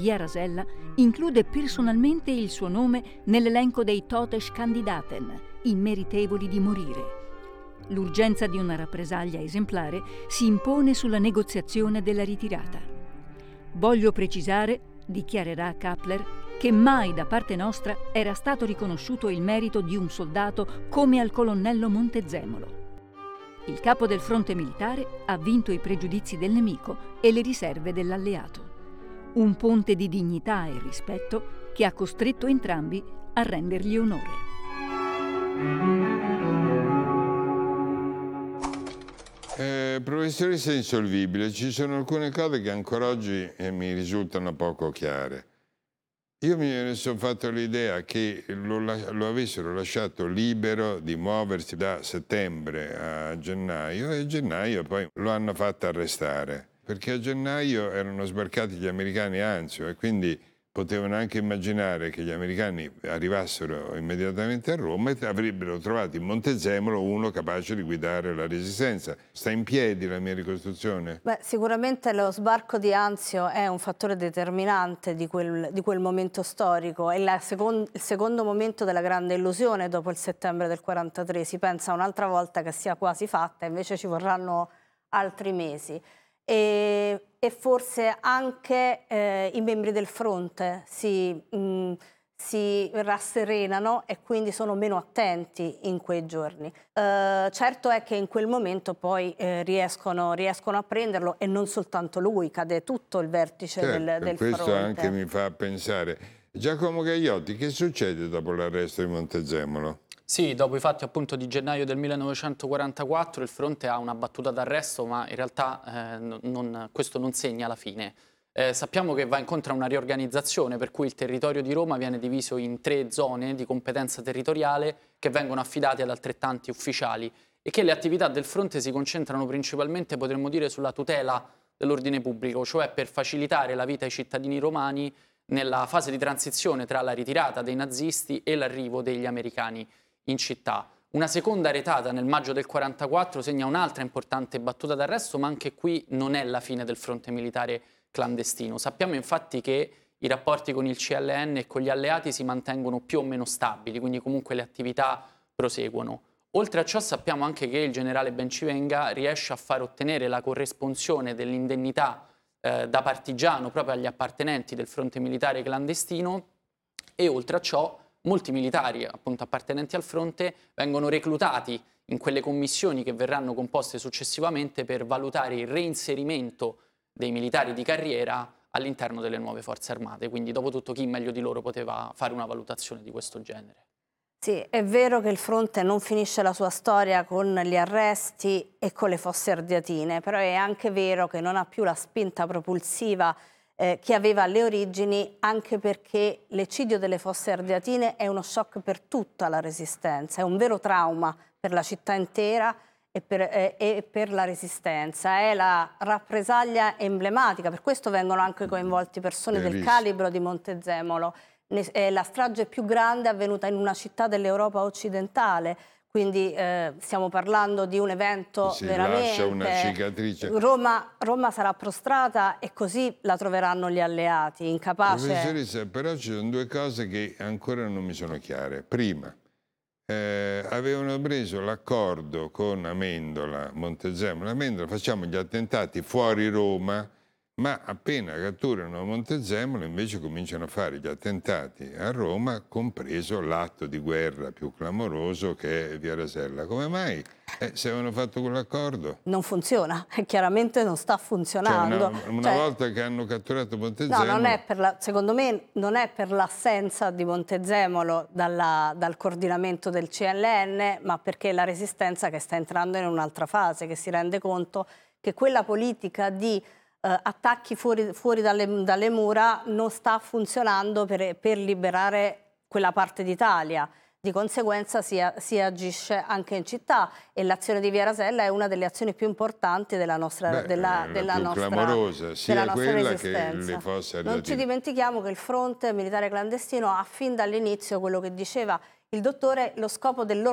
Via Rasella include personalmente il suo nome nell'elenco dei Todeskandidaten, i meritevoli di morire. L'urgenza di una rappresaglia esemplare si impone sulla negoziazione della ritirata. Voglio precisare, dichiarerà Kappler, che mai da parte nostra era stato riconosciuto il merito di un soldato come al colonnello Montezemolo. Il capo del fronte militare ha vinto i pregiudizi del nemico e le riserve dell'alleato. Un ponte di dignità e rispetto che ha costretto entrambi a rendergli onore. Professoressa insolvibile, ci sono alcune cose che ancora oggi mi risultano poco chiare. Io mi sono fatto l'idea che lo avessero lasciato libero di muoversi da settembre a gennaio e a gennaio poi lo hanno fatto arrestare, perché a gennaio erano sbarcati gli americani a Anzio e quindi potevano anche immaginare che gli americani arrivassero immediatamente a Roma e avrebbero trovato in Montezemolo uno capace di guidare la resistenza. Sta in piedi la mia ricostruzione? Beh, sicuramente lo sbarco di Anzio è un fattore determinante di quel momento storico. È il secondo momento della grande illusione dopo il settembre del 43. Si pensa un'altra volta che sia quasi fatta, invece ci vorranno altri mesi. E forse anche i membri del fronte si rasserenano e quindi sono meno attenti in quei giorni. Certo è che in quel momento poi riescono a prenderlo e non soltanto lui, cade tutto il vertice del fronte. Questo anche mi fa pensare. Giacomo Gagliotti, che succede dopo l'arresto di Montezemolo? Sì, dopo i fatti appunto di gennaio del 1944 il fronte ha una battuta d'arresto, ma in realtà questo non segna la fine. Sappiamo che va incontro a una riorganizzazione per cui il territorio di Roma viene diviso in 3 zone di competenza territoriale che vengono affidate ad altrettanti ufficiali e che le attività del fronte si concentrano principalmente, potremmo dire, sulla tutela dell'ordine pubblico, cioè per facilitare la vita ai cittadini romani nella fase di transizione tra la ritirata dei nazisti e l'arrivo degli americani in città. Una seconda retata nel maggio del 1944 segna un'altra importante battuta d'arresto, ma anche qui non è la fine del fronte militare clandestino. Sappiamo infatti che i rapporti con il CLN e con gli alleati si mantengono più o meno stabili, quindi comunque le attività proseguono. Oltre a ciò sappiamo anche che il generale Bencivenga riesce a far ottenere la corresponsione dell'indennità da partigiano proprio agli appartenenti del fronte militare clandestino e oltre a ciò molti militari appunto appartenenti al fronte vengono reclutati in quelle commissioni che verranno composte successivamente per valutare il reinserimento dei militari di carriera all'interno delle nuove forze armate. Quindi dopo tutto chi meglio di loro poteva fare una valutazione di questo genere? Sì, è vero che il fronte non finisce la sua storia con gli arresti e con le Fosse Ardeatine, però è anche vero che non ha più la spinta propulsiva che aveva alle origini, anche perché l'eccidio delle Fosse Ardeatine è uno shock per tutta la resistenza, è un vero trauma per la città intera e per la resistenza, è la rappresaglia emblematica, per questo vengono anche coinvolti persone del calibro di Montezemolo. È la strage più grande avvenuta in una città dell'Europa occidentale, quindi stiamo parlando di un evento veramente... lascia una cicatrice. Roma sarà prostrata e così la troveranno gli alleati, incapace... Professoressa, però ci sono 2 cose che ancora non mi sono chiare. Prima, avevano preso l'accordo con Amendola, Montezemolo. Amendola, facciamo gli attentati fuori Roma, ma appena catturano Montezemolo invece cominciano a fare gli attentati a Roma, compreso l'atto di guerra più clamoroso che è Via Rasella. Come mai? Se avevano fatto quell'accordo? Non funziona, chiaramente non sta funzionando. Cioè una volta che hanno catturato Montezemolo... No, non è secondo me non è per l'assenza di Montezemolo dal coordinamento del CLN, ma perché la resistenza che sta entrando in un'altra fase, che si rende conto che quella politica di attacchi fuori dalle mura non sta funzionando per liberare quella parte d'Italia. Di conseguenza si agisce anche in città e l'azione di Via Rasella è una delle azioni più importanti della nostra, clamorosa, sia quella resistenza. Che le Fosse Ardeatine. Non ci dimentichiamo che il fronte militare clandestino ha fin dall'inizio quello che diceva il dottore, lo scopo